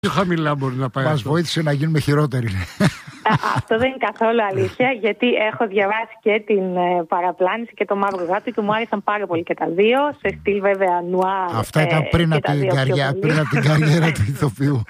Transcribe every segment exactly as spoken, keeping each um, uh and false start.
Πιο χαμηλά μπορεί να πάει. Μας βοήθησε να γίνουμε χειρότεροι. Αυτό δεν είναι καθόλου αλήθεια, γιατί έχω διαβάσει και την ε, παραπλάνηση και το μαύρο γάτο και μου άρεσαν πάρα πολύ και τα δύο. Σε στυλ βέβαια νουά. Αυτά ήταν πριν, ε, από, την καριά, πριν από την καριέρα του ηθοποιού.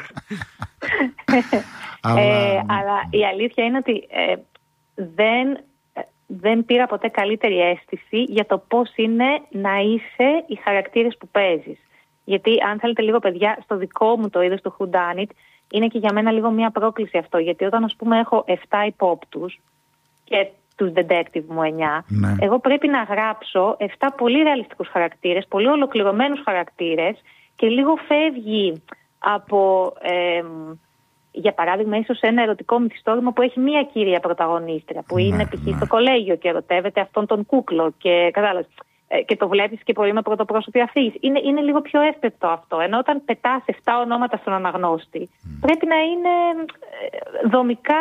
αλλά... Ε, αλλά η αλήθεια είναι ότι ε, δεν, ε, δεν πήρα ποτέ καλύτερη αίσθηση για το πώς είναι να είσαι οι χαρακτήρες που παίζεις. Γιατί αν θέλετε λίγο παιδιά, στο δικό μου το είδος του Who Done It, είναι και για μένα λίγο μια πρόκληση αυτό. Γιατί όταν ας πούμε έχω επτά υπόπτους και τους detective μου εννιά, ναι. εγώ πρέπει να γράψω επτά πολύ ρεαλιστικούς χαρακτήρες, πολύ ολοκληρωμένους χαρακτήρες και λίγο φεύγει από, ε, για παράδειγμα, ίσως ένα ερωτικό μυθιστόρημα που έχει μία κύρια πρωταγωνίστρια, που ναι, είναι π.χ. ναι. στο κολέγιο και ερωτεύεται αυτόν τον κούκλο και κατάλαβες. Και το βλέπεις και πολύ με πρωτοπρόσωπη αφήγηση. Είναι, είναι λίγο πιο εύπεπτο αυτό. Ενώ όταν πετάς εφτά ονόματα στον αναγνώστη, mm. πρέπει να είναι δομικά,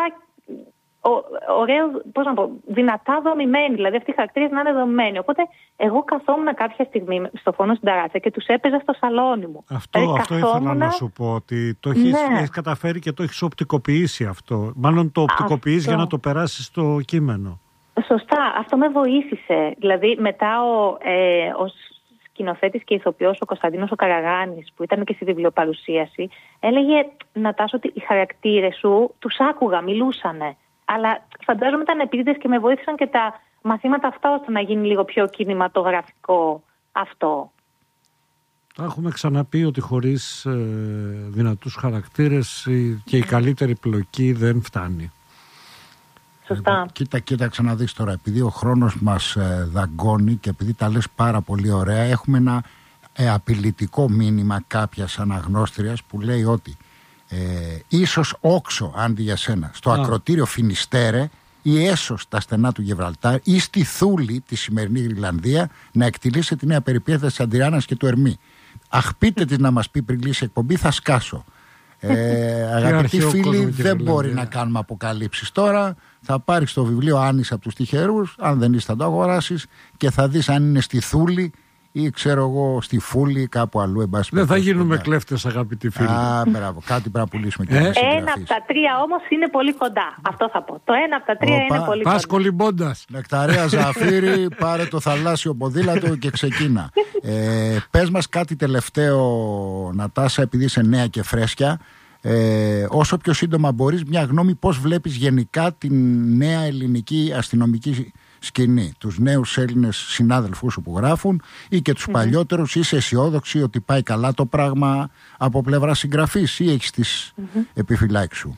ωραίο, πώς να πω, δυνατά δομημένοι. Δηλαδή αυτοί οι χαρακτήρες να είναι δομημένοι. Οπότε εγώ καθόμουν κάποια στιγμή στο φόνο στην ταράτσα και τους έπαιζα στο σαλόνι μου. Αυτό, δηλαδή, αυτό καθόμουν... ήθελα να σου πω. Ότι το έχεις, ναι. έχεις καταφέρει και το έχεις οπτικοποιήσει αυτό. Μάλλον το οπτικοποιείς για να το περάσεις στο κείμενο. Σωστά, αυτό με βοήθησε. Δηλαδή μετά ο, ε, ο σκηνοθέτης και ηθοποιός ο Κωνσταντίνος ο Καραγάνης, που ήταν και στη βιβλιοπαρουσίαση, έλεγε Νατάσο ότι οι χαρακτήρες σου τους άκουγα, μιλούσανε. Αλλά φαντάζομαι ήταν επίτηδες και με βοήθησαν και τα μαθήματα αυτά ώστε να γίνει λίγο πιο κινηματογραφικό αυτό. Τα έχουμε ξαναπεί ότι χωρίς ε, δυνατούς χαρακτήρες και η καλύτερη πλοκή δεν φτάνει. Σωστά. Κοίτα, κοίταξε να δεις τώρα, επειδή ο χρόνος μας ε, δαγκώνει και επειδή τα λες πάρα πολύ ωραία, έχουμε ένα ε, απειλητικό μήνυμα κάποιας αναγνώστριας που λέει ότι ε, ίσως όξο αντί για σένα στο Α. ακροτήριο Φινιστέρε ή έσως στα στενά του Γεβραλτάρ ή στη Θούλη τη σημερινή Γρυλανδία να εκτιλήσει τη νέα περιπέτεια της Αντιράνας και του Ερμή. Αχ, πείτε της να μας πει πριν κλείσει εκπομπή, θα σκάσω. Ε, αγαπητοί φίλοι, δεν μπορεί να κάνουμε αποκαλύψεις τώρα. Θα πάρεις το βιβλίο Άνης από τους τυχερούς, αν δεν είσαι θα το αγοράσεις και θα δεις αν είναι στη Θούλη ή ξέρω εγώ στη Φούλη ή κάπου αλλού. Δεν θα γίνουμε κλέφτες, αγαπητοί φίλοι. Α, μπράβο, κάτι πρέπει να πουλήσουμε και ε? Ένα από τα τρία όμως είναι πολύ κοντά. Αυτό θα πω. Το ένα από τα τρία Οπα, είναι πολύ πας κοντά. κολυμπώντας. Νεκταρία Ζαφύρη, πάρε το θαλάσσιο ποδήλατο και ξεκίνα. ε, Πες μας κάτι τελευταίο, Νατάσα, επειδή είσαι νέα και φρέσκια. Ε, όσο πιο σύντομα μπορείς, μια γνώμη πώς βλέπεις γενικά την νέα ελληνική αστυνομική σκηνή, τους νέους Έλληνες συνάδελφους σου που γράφουν ή και τους mm-hmm. παλιότερους. Είσαι αισιόδοξη ότι πάει καλά το πράγμα από πλευρά συγγραφής ή έχεις τις mm-hmm. επιφυλάξεις σου?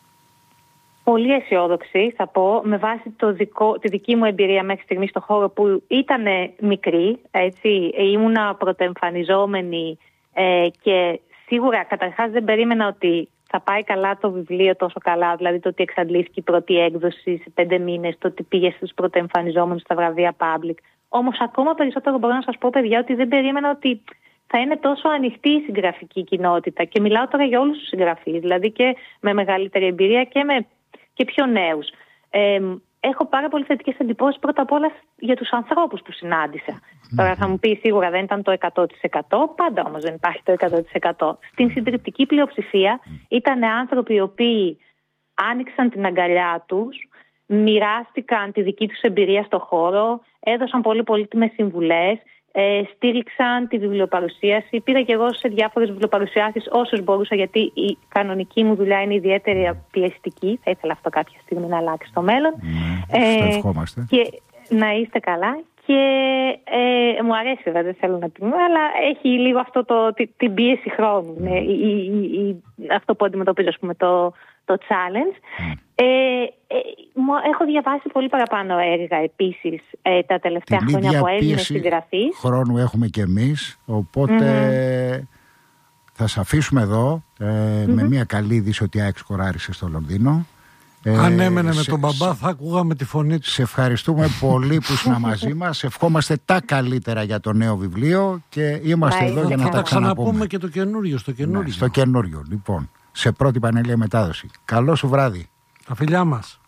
Πολύ αισιόδοξη θα πω, με βάση το δικό, τη δική μου εμπειρία μέχρι στιγμή στο χώρο που ήταν μικρή, έτσι, ήμουνα πρωτοεμφανιζόμενη ε, και σίγουρα καταρχάς δεν περίμενα ότι θα πάει καλά το βιβλίο τόσο καλά, δηλαδή το ότι εξαντλήθηκε η πρώτη έκδοση σε πέντε μήνες, το ότι πήγε στους πρωτοεμφανιζόμενους στα βραβεία Public. Όμως ακόμα περισσότερο μπορώ να σας πω, παιδιά, ότι δεν περίμενα ότι θα είναι τόσο ανοιχτή η συγγραφική κοινότητα. Και μιλάω τώρα για όλους τους συγγραφείς, δηλαδή και με μεγαλύτερη εμπειρία και, με, και πιο νέους. Ε, έχω πάρα πολύ θετικές εντυπώσεις πρώτα απ' όλα για τους ανθρώπους που συνάντησα. Mm-hmm. Τώρα θα μου πει σίγουρα δεν ήταν το εκατό τοις εκατό, πάντα όμως δεν υπάρχει το εκατό τοις εκατό. Στην συντριπτική πλειοψηφία ήταν άνθρωποι οι οποίοι άνοιξαν την αγκαλιά τους, μοιράστηκαν τη δική τους εμπειρία στο χώρο, έδωσαν πολύ πολύτιμες συμβουλές, ε, στήριξαν τη βιβλιοπαρουσίαση. Πήγα και εγώ σε διάφορες βιβλιοπαρουσιάσεις όσους μπορούσα, γιατί η κανονική μου δουλειά είναι ιδιαίτερα πιεστική. Θα ήθελα αυτό κάποια στιγμή να αλλάξει στο μέλλον. Mm, ε, ευχόμαστε. Και να είστε καλά. Και ε, μου αρέσει βέβαια, δεν θέλω να την πω, αλλά έχει λίγο αυτό το, την, την πίεση χρόνου. Mm. Ναι, η, η, η, αυτό που αντιμετωπίζω, ας πούμε, το, το challenge. Mm. Ε, ε, έχω διαβάσει πολύ παραπάνω έργα επίσης ε, τα τελευταία την χρόνια από Έλληνες συγγραφείς. Χρόνου έχουμε και εμείς, οπότε mm-hmm. θα σε αφήσουμε εδώ ε, mm-hmm. με μια καλή είδηση ότι εξκοράρισε στο Λονδίνο. Ε, Αν έμενε σε, με τον μπαμπά θα ακούγαμε τη φωνή του. Σε ευχαριστούμε πολύ που ήσουν μαζί μας. Ευχόμαστε τα καλύτερα για το νέο βιβλίο και είμαστε Άι, εδώ για να τα, τα ξαναπούμε. ξαναπούμε και το καινούριο στο καινούριο. Ναι, στο καινούριο, λοιπόν. Σε πρώτη πανελλήνια μετάδοση. Καλό σου βράδυ. Τα φιλιά μας.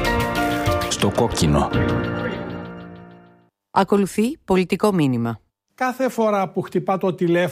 Στο κόκκινο. Ακολουθεί πολιτικό μήνυμα. Κάθε φορά που χτυπά το τηλέφωνο